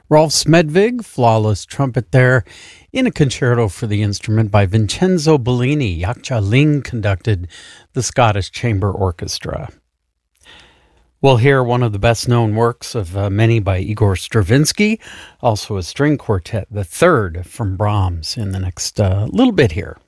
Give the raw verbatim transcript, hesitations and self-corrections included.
Rolf Smedvig, flawless trumpet there, in a concerto for the instrument by Vincenzo Bellini. Yakcha Ling conducted the Scottish Chamber Orchestra. We'll hear one of the best-known works of uh, many by Igor Stravinsky, also a string quartet, the third from Brahms, in the next uh, little bit here.